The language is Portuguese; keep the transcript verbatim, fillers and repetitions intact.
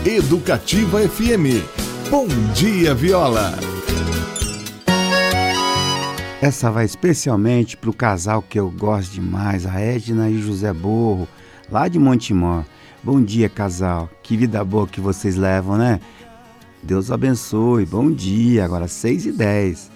Educativa F M. Bom dia, Viola. Essa vai especialmente pro casal que eu gosto demais, a Edna e José Borro, lá de Montemor. Bom dia, casal. Que vida boa que vocês levam, né? Deus abençoe. Bom dia. Agora seis e dez.